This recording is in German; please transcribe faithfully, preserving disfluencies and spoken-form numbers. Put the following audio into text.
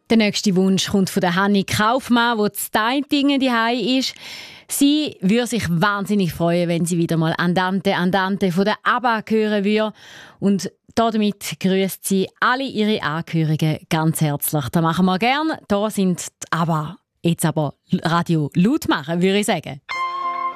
Der nächste Wunsch kommt von der Hanni Kaufmann, die zu Deintingen daheim ist. Sie würde sich wahnsinnig freuen, wenn sie wieder mal Andante Andante von der ABBA hören würde. Und damit grüßt sie alle ihre Angehörigen ganz herzlich. Das machen wir gerne. Da sind die ABBA. Jetzt aber Radio laut machen, würde ich sagen.